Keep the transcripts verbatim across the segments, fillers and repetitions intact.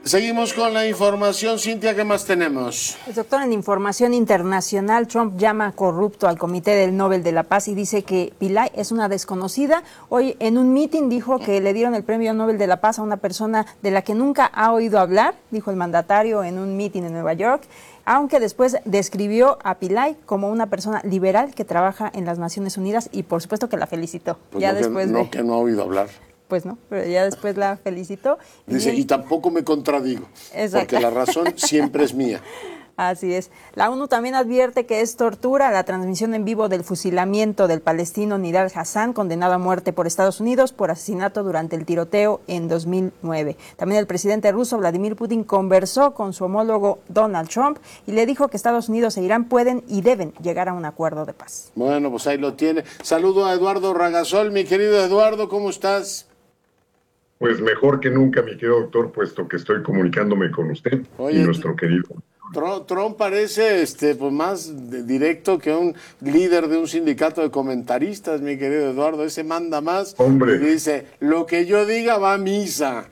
Seguimos con la información. Cintia, ¿qué más tenemos? Pues, doctor, en información internacional, Trump llama corrupto al Comité del Nobel de la Paz y dice que Pillay es una desconocida. Hoy en un mitin dijo que le dieron el Premio Nobel de la Paz a una persona de la que nunca ha oído hablar, dijo el mandatario en un mitin en Nueva York, aunque después describió a Pillay como una persona liberal que trabaja en las Naciones Unidas y por supuesto que la felicitó. Pues ya no, después que, de... no que no ha oído hablar. Pues no, pero ya después la felicitó. Dice, y, y tampoco me contradigo, Exacto. porque la razón siempre es mía. Así es. La ONU también advierte que es tortura la transmisión en vivo del fusilamiento del palestino Nidal Hassan, condenado a muerte por Estados Unidos por asesinato durante el tiroteo en dos mil nueve. También el presidente ruso Vladimir Putin conversó con su homólogo Donald Trump y le dijo que Estados Unidos e Irán pueden y deben llegar a un acuerdo de paz. Bueno, pues ahí lo tiene. Saludo a Eduardo Ragasol. Mi querido Eduardo, ¿cómo estás? Pues mejor que nunca, mi querido doctor, puesto que estoy comunicándome con usted Oye, y nuestro querido. Trump parece este, pues más directo que un líder de un sindicato de comentaristas, mi querido Eduardo. Ese manda más. Hombre. Y dice, lo que yo diga va a misa.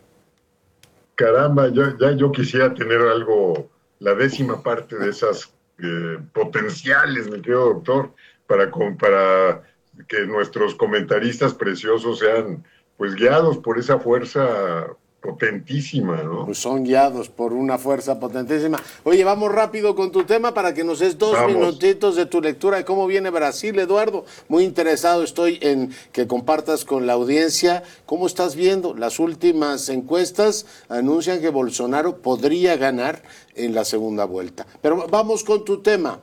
Caramba, ya, ya yo quisiera tener algo, la décima parte de esas eh, potenciales, mi querido doctor, para, para que nuestros comentaristas preciosos sean pues guiados por esa fuerza potentísima, ¿no? Pues son guiados por una fuerza potentísima. Oye, vamos rápido con tu tema para que nos des dos vamos. minutitos de tu lectura de cómo viene Brasil, Eduardo. Muy interesado estoy en que compartas con la audiencia cómo estás viendo. Las últimas encuestas anuncian que Bolsonaro podría ganar en la segunda vuelta. Pero vamos con tu tema.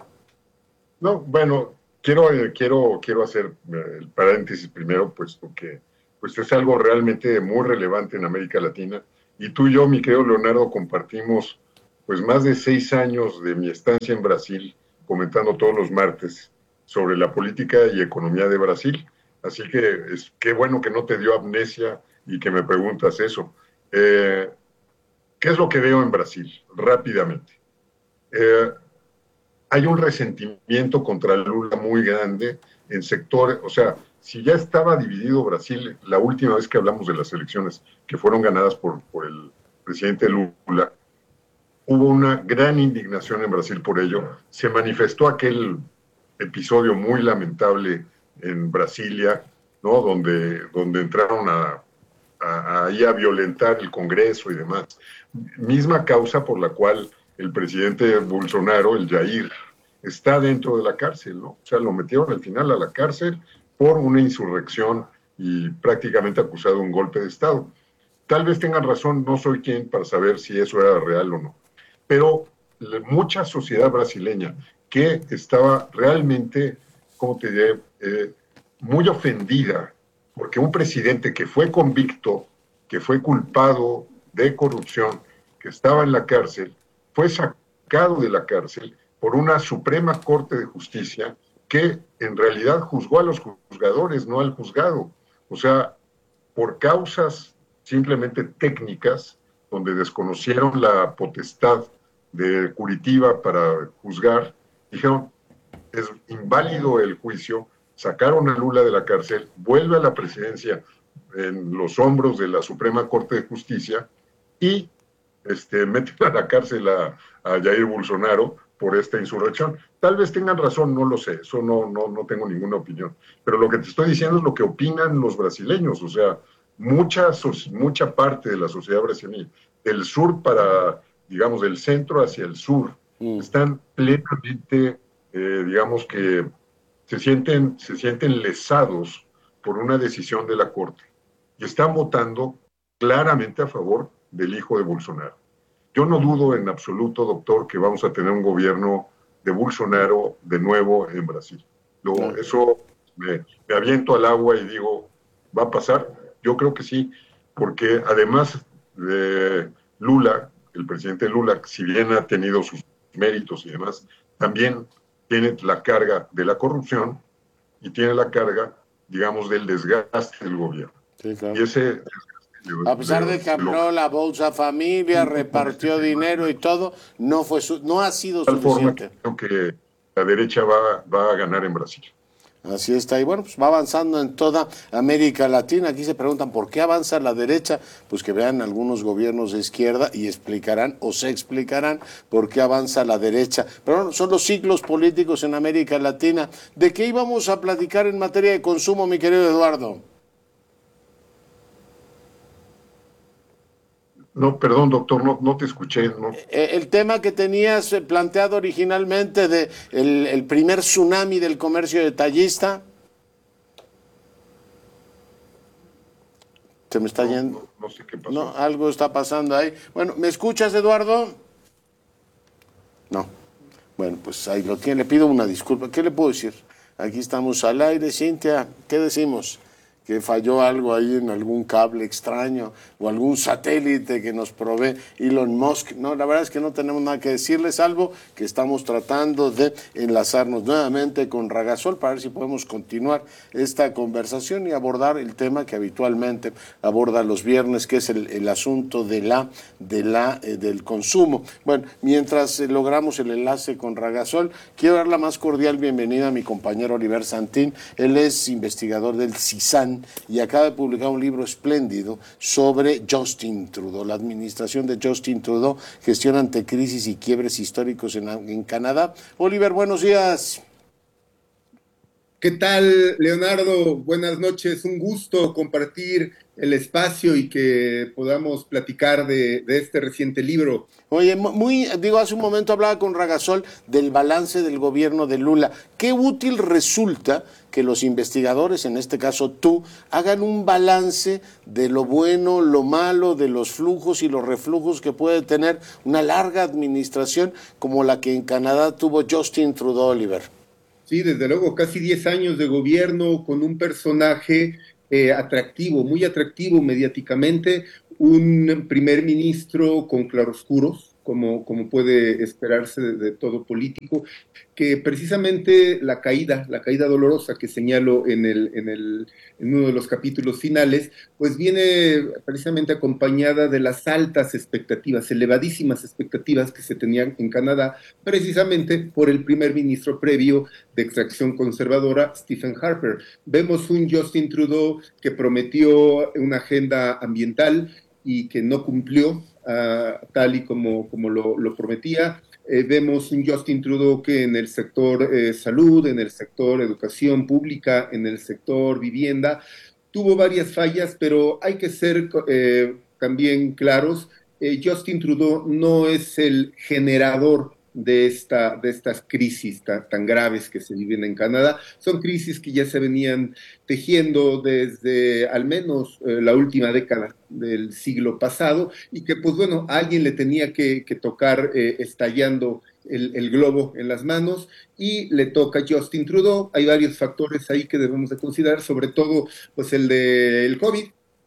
No, bueno, quiero, eh, quiero, quiero hacer el paréntesis primero, puesto que pues es algo realmente muy relevante en América Latina. Y tú y yo, mi querido Leonardo, compartimos pues más de seis años de mi estancia en Brasil, comentando todos los martes sobre la política y economía de Brasil. Así que es qué bueno que no te dio amnesia y que me preguntas eso. Eh, ¿Qué es lo que veo en Brasil? Rápidamente. Eh, hay un resentimiento contra Lula muy grande en sectores, o sea, si ya estaba dividido Brasil, la última vez que hablamos de las elecciones que fueron ganadas por, por el presidente Lula, hubo una gran indignación en Brasil por ello. Se manifestó aquel episodio muy lamentable en Brasilia, ¿no? Donde, donde entraron a, a, a, a violentar el Congreso y demás. Misma causa por la cual el presidente Bolsonaro, el Jair, está dentro de la cárcel, ¿no? O sea, lo metieron al final a la cárcel por una insurrección y prácticamente acusado de un golpe de Estado. Tal vez tengan razón, no soy quien para saber si eso era real o no, pero mucha sociedad brasileña que estaba realmente, ¿cómo te diré?, eh, muy ofendida, porque un presidente que fue convicto, que fue culpado de corrupción, que estaba en la cárcel, fue sacado de la cárcel por una Suprema Corte de Justicia que en realidad juzgó a los juzgadores, no al juzgado. O sea, por causas simplemente técnicas, donde desconocieron la potestad de Curitiba para juzgar, dijeron, es inválido el juicio, sacaron a Lula de la cárcel, vuelve a la presidencia en los hombros de la Suprema Corte de Justicia y este, meten a la cárcel a, a Jair Bolsonaro por esta insurrección. Tal vez tengan razón, no lo sé, eso no, no, no tengo ninguna opinión. Pero lo que te estoy diciendo es lo que opinan los brasileños, o sea, mucha, mucha parte de la sociedad brasileña, del sur para, digamos, del centro hacia el sur, mm. están plenamente, eh, digamos que se sienten, se sienten lesados por una decisión de la Corte y están votando claramente a favor del hijo de Bolsonaro. Yo no dudo en absoluto, doctor, que vamos a tener un gobierno de Bolsonaro de nuevo en Brasil. Lo, claro. Eso me, me aviento al agua y digo, ¿va a pasar? Yo creo que sí, porque además de Lula, el presidente Lula, si bien ha tenido sus méritos y demás, también tiene la carga de la corrupción y tiene la carga, digamos, del desgaste del gobierno. Sí, claro. Y ese... A pesar de que abrió la Bolsa Familia, repartió dinero y todo, no fue su, no ha sido de tal suficiente. Forma que creo que la derecha va, va a ganar en Brasil. Así está, y bueno, pues va avanzando en toda América Latina. Aquí se preguntan por qué avanza la derecha, pues que vean algunos gobiernos de izquierda y explicarán o se explicarán por qué avanza la derecha. Pero bueno, son los ciclos políticos en América Latina. ¿De qué íbamos a platicar en materia de consumo, mi querido Eduardo? No, perdón, doctor, no, no te escuché. No. El tema que tenías planteado originalmente de el, el primer tsunami del comercio detallista. Se me está no, yendo. No, no sé qué pasó. No, algo está pasando ahí. Bueno, ¿me escuchas, Eduardo? No. Bueno, pues ahí lo tiene. Le pido una disculpa. ¿Qué le puedo decir? Aquí estamos al aire. Cintia, ¿qué decimos? Que falló algo ahí en algún cable extraño o algún satélite que nos provee Elon Musk. No, la verdad es que no tenemos nada que decirles, salvo que estamos tratando de enlazarnos nuevamente con Ragasol para ver si podemos continuar esta conversación y abordar el tema que habitualmente aborda los viernes, que es el, el asunto de la, de la, eh, del consumo. Bueno, mientras eh, logramos el enlace con Ragasol, quiero dar la más cordial bienvenida a mi compañero Oliver Santín. Él es investigador del CISAN y acaba de publicar un libro espléndido sobre Justin Trudeau. La administración de Justin Trudeau, gestión ante crisis y quiebres históricos en, en Canadá. Oliver, buenos días. ¿Qué tal, Leonardo? Buenas noches, un gusto compartir el espacio y que podamos platicar de, de este reciente libro. Oye, muy, digo, hace un momento hablaba con Ragasol del balance del gobierno de Lula. Qué útil resulta que los investigadores, en este caso tú, hagan un balance de lo bueno, lo malo, de los flujos y los reflujos que puede tener una larga administración como la que en Canadá tuvo Justin Trudeau, Oliver. Sí, desde luego, casi diez años de gobierno con un personaje eh, atractivo, muy atractivo mediáticamente, un primer ministro con claroscuros, como, como puede esperarse de, de todo político, que precisamente la caída, la caída dolorosa que señalo en, el, en, el, en uno de los capítulos finales, pues viene precisamente acompañada de las altas expectativas, elevadísimas expectativas que se tenían en Canadá, precisamente por el primer ministro previo de extracción conservadora, Stephen Harper. Vemos un Justin Trudeau que prometió una agenda ambiental y que no cumplió uh, tal y como, como lo, lo prometía. Eh, vemos un Justin Trudeau que en el sector eh, salud, en el sector educación pública, en el sector vivienda, tuvo varias fallas, pero hay que ser eh, también claros, eh, Justin Trudeau no es el generador de, esta, de estas crisis tan, tan graves que se viven en Canadá. Son crisis que ya se venían tejiendo desde al menos eh, la última década del siglo pasado y que pues bueno, a alguien le tenía que, que tocar eh, estallando el, el globo en las manos y le toca a Justin Trudeau. Hay varios factores ahí que debemos de considerar, sobre todo pues el del COVID.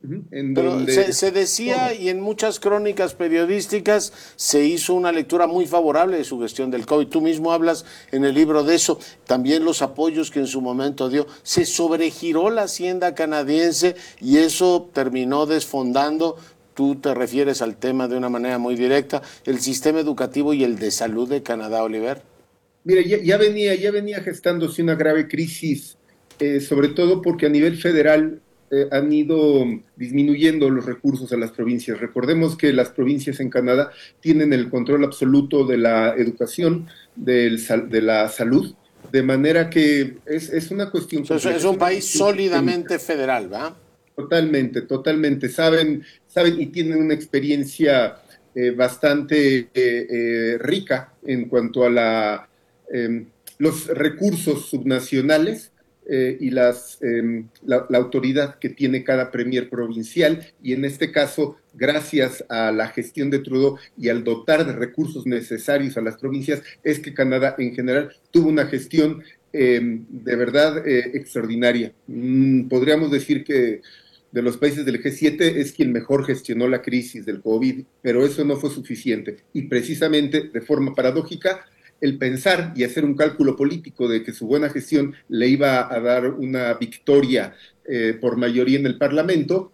En Pero donde... se, se decía, y en muchas crónicas periodísticas se hizo una lectura muy favorable de su gestión del COVID. Tú mismo hablas en el libro de eso. También los apoyos que en su momento dio. Se sobregiró la hacienda canadiense y eso terminó desfondando. Tú te refieres al tema de una manera muy directa, el sistema educativo y el de salud de Canadá, Oliver. Mire, ya, ya venía, ya venía gestándose una grave crisis, eh, sobre todo porque a nivel federal Eh, han ido disminuyendo los recursos a las provincias. Recordemos que las provincias en Canadá tienen el control absoluto de la educación, del, de la salud, de manera que es, es una cuestión... So, es un país sólidamente federal, ¿verdad? Totalmente, totalmente. Saben, saben y tienen una experiencia eh, bastante eh, eh, rica en cuanto a la, eh, los recursos subnacionales, Eh, y las, eh, la, la autoridad que tiene cada premier provincial, y en este caso, gracias a la gestión de Trudeau y al dotar de recursos necesarios a las provincias, es que Canadá en general tuvo una gestión eh, de verdad eh, extraordinaria. Mm, podríamos decir que de los países del G siete es quien mejor gestionó la crisis del COVID, pero eso no fue suficiente, y precisamente de forma paradójica, el pensar y hacer un cálculo político de que su buena gestión le iba a dar una victoria eh, por mayoría en el Parlamento,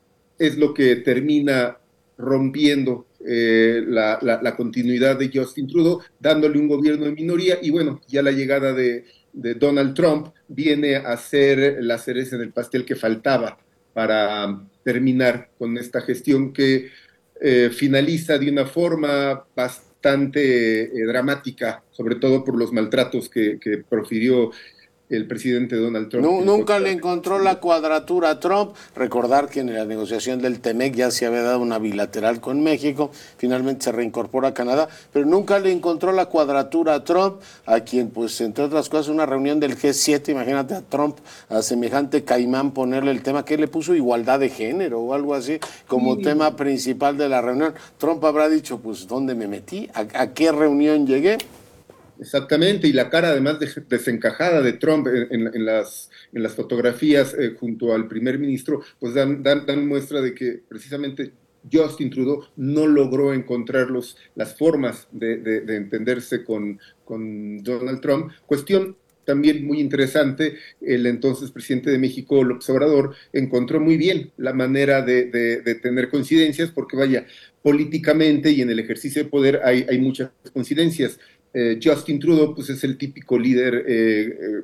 es lo que termina rompiendo eh, la, la, la continuidad de Justin Trudeau, dándole un gobierno de minoría, y bueno, ya la llegada de de Donald Trump viene a ser la cereza en el pastel que faltaba para terminar con esta gestión que eh, finaliza de una forma bastante eh, dramática, sobre todo por los maltratos que, que profirió el presidente Donald Trump. No, nunca le encontró la cuadratura a Trump. Recordar que en la negociación del TEMEC ya se había dado una bilateral con México, finalmente se reincorpora a Canadá, pero nunca le encontró la cuadratura a Trump, a quien, pues, entre otras cosas, una reunión del G siete, imagínate a Trump, a semejante caimán, ponerle el tema que le puso igualdad de género o algo así, como sí. tema principal de la reunión. Trump habrá dicho, pues, ¿dónde me metí? ¿A, a qué reunión llegué? Exactamente, y la cara además de, desencajada de Trump en, en, en, las, en las fotografías eh, junto al primer ministro, pues dan, dan, dan muestra de que precisamente Justin Trudeau no logró encontrar los, las formas de, de, de entenderse con, con Donald Trump. Cuestión también muy interesante, el entonces presidente de México, López Obrador, encontró muy bien la manera de, de, de tener coincidencias, porque vaya, políticamente y en el ejercicio de poder hay, hay muchas coincidencias. Eh, Justin Trudeau pues es el típico líder eh, eh,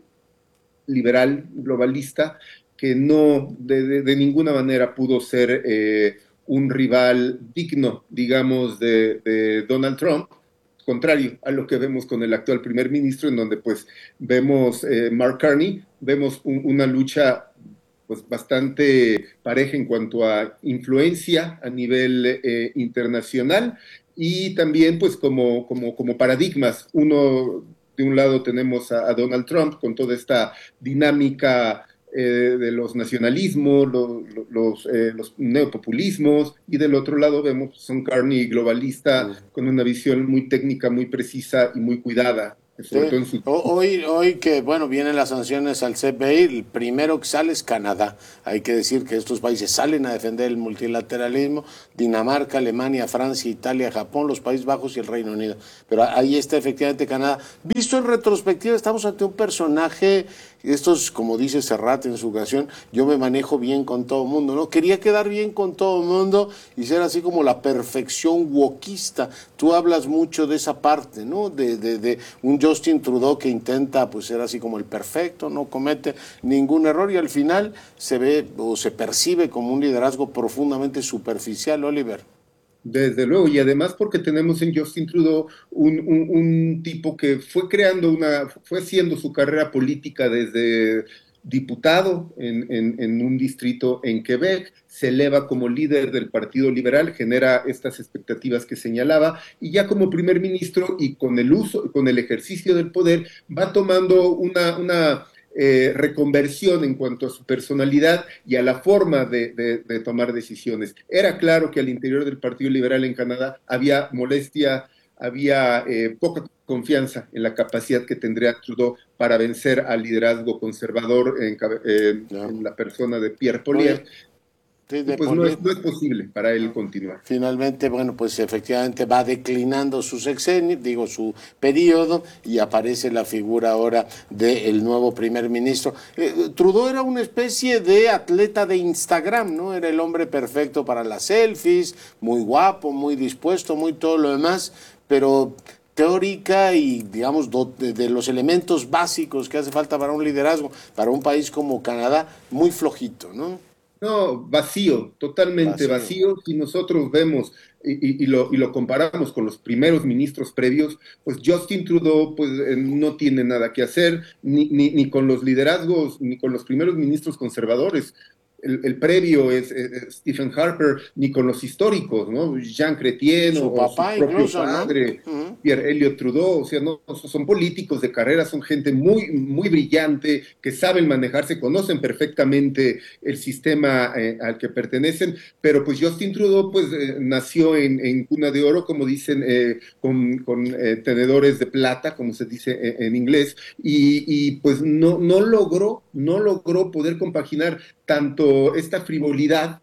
liberal, globalista, que no de, de, de ninguna manera pudo ser eh, un rival digno, digamos, de, de Donald Trump, contrario a lo que vemos con el actual primer ministro, en donde pues vemos eh, Mark Carney, vemos un, una lucha pues bastante pareja en cuanto a influencia a nivel eh, internacional, y también pues como, como, como paradigmas. Uno, de un lado tenemos a, a Donald Trump con toda esta dinámica eh, de los nacionalismos, lo, lo, los, eh, los neopopulismos, y del otro lado vemos Son Carney, globalista, mm. con una visión muy técnica, muy precisa y muy cuidada. Sí. Su... Hoy, hoy que bueno vienen las sanciones al C P I, el primero que sale es Canadá. Hay que decir que estos países salen a defender el multilateralismo: Dinamarca, Alemania, Francia, Italia, Japón, los Países Bajos y el Reino Unido. Pero ahí está efectivamente Canadá. Visto en retrospectiva, estamos ante un personaje, estos, como dice Serrat en su ocasión, yo me manejo bien con todo el mundo, ¿no? Quería quedar bien con todo el mundo y ser así como la perfección wokista. Tú hablas mucho de esa parte, ¿no? De, de, de un Justin Trudeau que intenta pues ser así como el perfecto, no comete ningún error, y al final se ve o se percibe como un liderazgo profundamente superficial, Oliver. Desde luego, y además porque tenemos en Justin Trudeau un, un, un tipo que fue creando una, fue haciendo su carrera política desde diputado en, en, en un distrito en Quebec, se eleva como líder del Partido Liberal, genera estas expectativas que señalaba, y ya como primer ministro y con el uso, con el ejercicio del poder, va tomando una, una eh, reconversión en cuanto a su personalidad y a la forma de, de, de tomar decisiones. Era claro que al interior del Partido Liberal en Canadá había molestia, había eh, poca confianza en la capacidad que tendría Trudeau para vencer al liderazgo conservador en, eh, no. en la persona de Pierre Poilievre. Sí, pues no es, no es posible para él continuar. Finalmente, bueno, pues efectivamente va declinando su sexenio, digo, su periodo, y aparece la figura ahora del nuevo primer ministro. Eh, Trudeau era una especie de atleta de Instagram, ¿no? Era el hombre perfecto para las selfies, muy guapo, muy dispuesto, muy todo lo demás, pero teórica y, digamos, de, de los elementos básicos que hace falta para un liderazgo, para un país como Canadá, muy flojito, ¿no? No, vacío, totalmente vacío. vacío. Si nosotros vemos y, y, y, lo, y lo comparamos con los primeros ministros previos, pues Justin Trudeau pues, eh, no tiene nada que hacer, ni, ni, ni con los liderazgos, ni con los primeros ministros conservadores. El, el previo es, es Stephen Harper, ni con los históricos, ¿no? Jean Chrétien su o papá, su propio incluso, padre, ¿no? Uh-huh. Pierre Elliott Trudeau. O sea, no, son políticos de carrera, son gente muy, muy brillante, que saben manejarse, conocen perfectamente el sistema eh, al que pertenecen, pero pues Justin Trudeau pues eh, nació en, en cuna de oro, como dicen, eh, con, con eh, tenedores de plata, como se dice en, en inglés, y, y pues no, no logró, no logró poder compaginar tanto esta frivolidad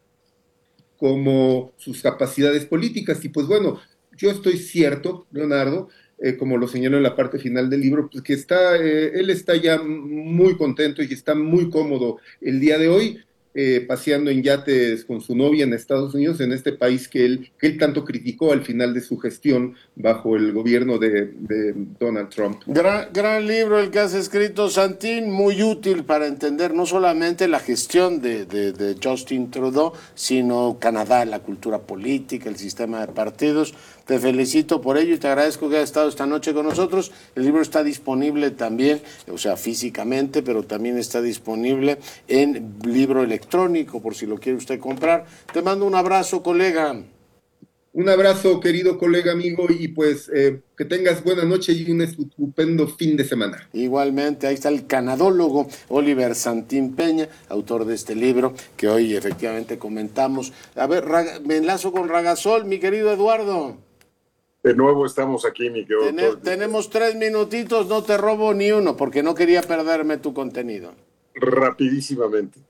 como sus capacidades políticas. Y pues bueno, yo estoy cierto, Leonardo, eh, como lo señalo en la parte final del libro, pues que está, eh, él está ya muy contento y está muy cómodo el día de hoy. eh, paseando en yates con su novia en Estados Unidos, en este país que él, que él tanto criticó al final de su gestión bajo el gobierno de, de Donald Trump. Gran, gran libro el que has escrito, Santín, muy útil para entender no solamente la gestión de, de, de Justin Trudeau, sino Canadá, la cultura política, el sistema de partidos. Te felicito por ello y te agradezco que hayas estado esta noche con nosotros. El libro está disponible también, o sea, físicamente, pero también está disponible en libro electrónico, por si lo quiere usted comprar. Te mando un abrazo, colega. Un abrazo, querido colega, amigo, y pues eh, que tengas buena noche y un estupendo fin de semana. Igualmente, ahí está el canadólogo Oliver Santín Peña, autor de este libro que hoy efectivamente comentamos. A ver, me enlazo con Ragasol, mi querido Eduardo. De nuevo estamos aquí, mi querido. Ten, tenemos tres minutitos, no te robo ni uno, porque no quería perderme tu contenido. Rapidísimamente.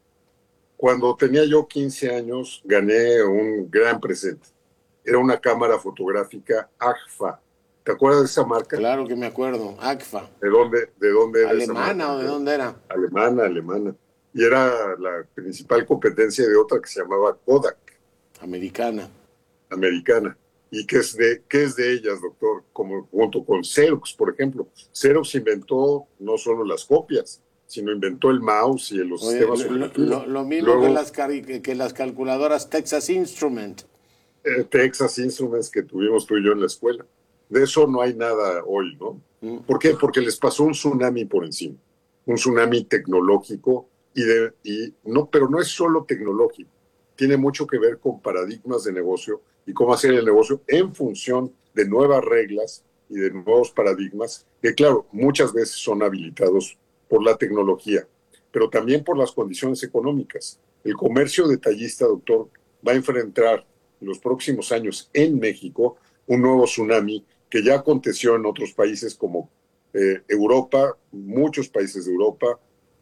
Cuando tenía yo quince años, gané un gran presente. Era una cámara fotográfica Agfa. ¿Te acuerdas de esa marca? Claro que me acuerdo, Agfa. ¿De dónde, de dónde era ¿Alemana esa marca? o de dónde era? Alemana, alemana. Y era la principal competencia de otra que se llamaba Kodak. Americana. Americana. ¿Y qué es de, qué es de ellas, doctor? Como junto con Xerox, por ejemplo. Xerox inventó no solo las copias, sino inventó el mouse y los Oye, sistemas lo, operativos. lo, lo mismo Luego, que, las, que las calculadoras Texas Instrument. Eh, Texas Instruments que tuvimos tú y yo en la escuela. De eso no hay nada hoy, ¿no? Mm. ¿Por qué? Porque les pasó un tsunami por encima. Un tsunami tecnológico y de, y no, pero no es solo tecnológico. Tiene mucho que ver con paradigmas de negocio y cómo hacer el negocio en función de nuevas reglas y de nuevos paradigmas que, claro, muchas veces son habilitados por la tecnología, pero también por las condiciones económicas. El comercio detallista, doctor, va a enfrentar en los próximos años en México un nuevo tsunami que ya aconteció en otros países como eh, Europa, muchos países de Europa,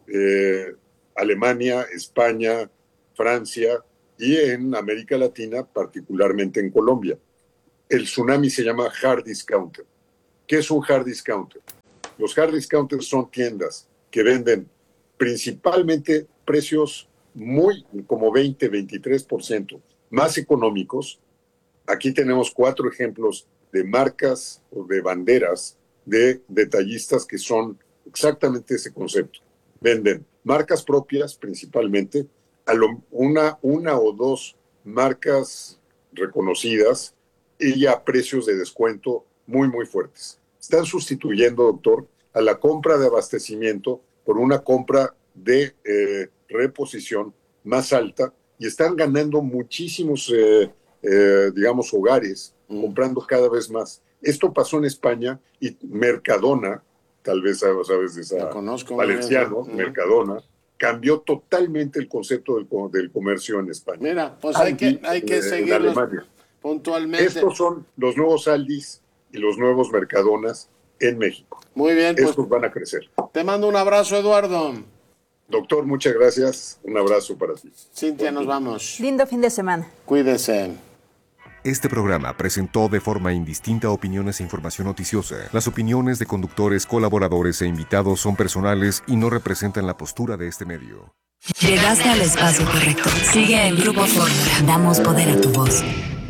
eh, Alemania, España, Francia, y en América Latina, particularmente en Colombia. El tsunami se llama hard discounter. ¿Qué es un hard discounter? Los hard discounters son tiendas que venden principalmente precios muy, como veinte, veintitrés por ciento más económicos. Aquí tenemos cuatro ejemplos de marcas o de banderas de detallistas que son exactamente ese concepto. Venden marcas propias principalmente, a lo, una, una o dos marcas reconocidas y a precios de descuento muy, muy fuertes. Están sustituyendo, doctor, a la compra de abastecimiento por una compra de eh, reposición más alta y están ganando muchísimos, eh, eh, digamos, hogares, mm. comprando cada vez más. Esto pasó en España y Mercadona, tal vez sabes de esa, conozco, Valenciano, uh-huh. Mercadona, cambió totalmente el concepto del, del comercio en España. Mira, pues hay que, hay que eh, seguirlos puntualmente. Estos son los nuevos Aldis y los nuevos Mercadonas en México. Muy bien. Estos pues, van a crecer. Te mando un abrazo, Eduardo. Doctor, muchas gracias. Un abrazo para ti. Cintia, nos vamos. Lindo fin de semana. Cuídese. Este programa presentó de forma indistinta opiniones e información noticiosa. Las opiniones de conductores, colaboradores e invitados son personales y no representan la postura de este medio. Llegaste al espacio correcto. Sigue en Grupo Fórmula. Damos poder a tu voz.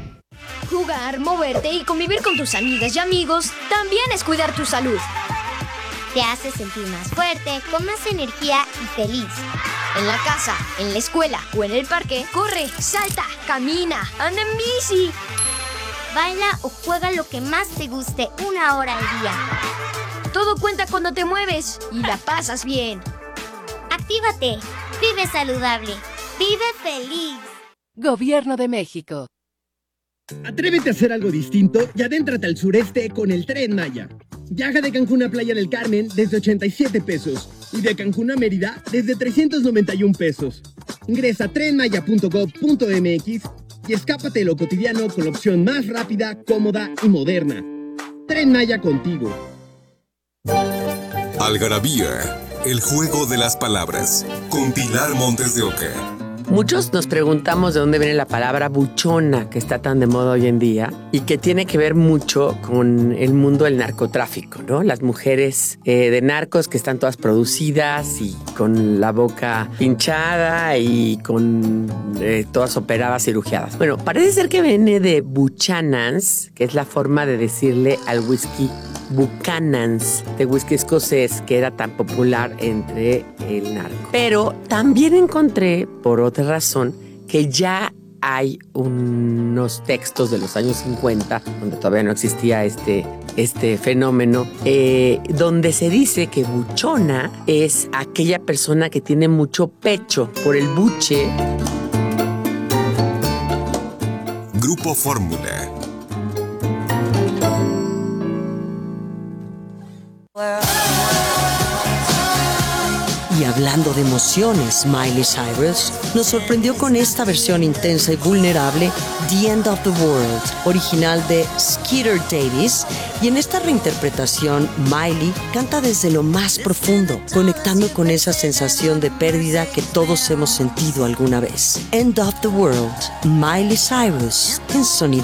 Jugar, moverte y convivir con tus amigas y amigos también es cuidar tu salud. Te hace sentir más fuerte, con más energía y feliz. En la casa, en la escuela o en el parque, corre, salta, camina, anda en bici. Baila o juega lo que más te guste una hora al día. Todo cuenta cuando te mueves y la pasas bien. Actívate, vive saludable, vive feliz. Gobierno de México. Atrévete a hacer algo distinto y adéntrate al sureste con el Tren Maya. Viaja de Cancún a Playa del Carmen desde ochenta y siete pesos y de Cancún a Mérida desde trescientos noventa y un pesos. Ingresa a tren maya punto gob punto eme equis y escápate de lo cotidiano con la opción más rápida, cómoda y moderna. Tren Maya contigo. Algarabía, el juego de las palabras, con Pilar Montes de Oca. Muchos nos preguntamos de dónde viene la palabra buchona, que está tan de moda hoy en día y que tiene que ver mucho con el mundo del narcotráfico, ¿no? Las mujeres eh, de narcos que están todas producidas y con la boca pinchada y con eh, todas operadas, cirugiadas. Bueno, parece ser que viene de Buchanan's, que es la forma de decirle al whisky Buchanan's, de whisky escocés, que era tan popular entre el narco. Pero también encontré, por otra razón, que ya hay unos textos de los años cincuenta, donde todavía no existía este, este fenómeno, eh, donde se dice que buchona es aquella persona que tiene mucho pecho por el buche. Grupo Fórmula. Y hablando de emociones, Miley Cyrus nos sorprendió con esta versión intensa y vulnerable, The End of the World, original de Skeeter Davis, y en esta reinterpretación, Miley canta desde lo más profundo, conectando con esa sensación de pérdida que todos hemos sentido alguna vez. End of the World, Miley Cyrus, en Sonido